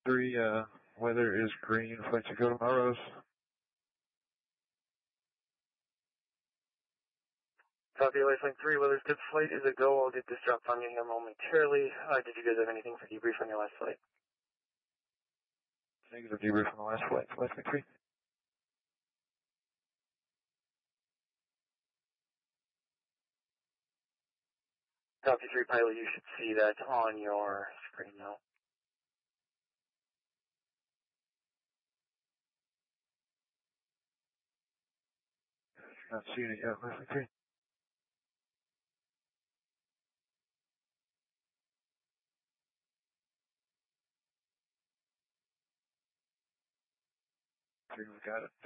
3, weather is green, flight to go to Melrose. Copy, LifeLink 3, weather's good, flight is a go. I'll get this dropped on you here momentarily. Did you guys have anything for debrief on your last flight? Negative debrief on the last flight, LifeLink 3. Copy 3, pilot, you should see that on your screen now. Not seeing it yet, LifeLink 3. Got it.